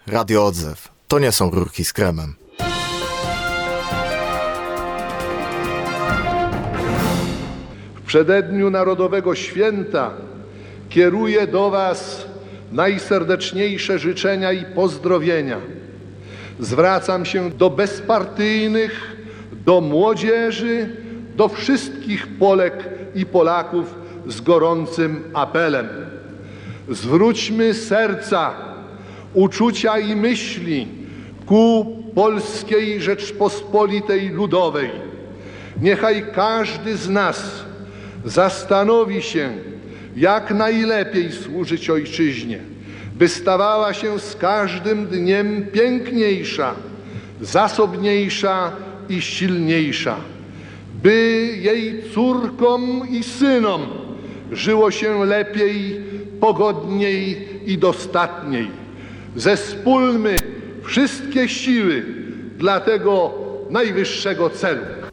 Radio Odzew. To nie są rurki z kremem. W przededniu Narodowego Święta kieruję do Was najserdeczniejsze życzenia i pozdrowienia. Zwracam się do bezpartyjnych, do młodzieży, do wszystkich Polek i Polaków z gorącym apelem. Zwróćmy serca, uczucia i myśli ku Polskiej Rzeczpospolitej Ludowej. Niechaj każdy z nas zastanowi się, jak najlepiej służyć Ojczyźnie, by stawała się z każdym dniem piękniejsza, zasobniejsza i silniejsza, by jej córkom i synom żyło się lepiej, pogodniej i dostatniej. Zespólmy wszystkie siły dla tego najwyższego celu.